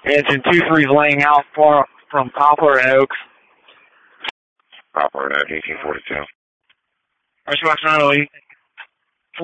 Engine 2-3 is laying out from Poplar and Oaks. Poplar and Oaks, 1842. Response 908.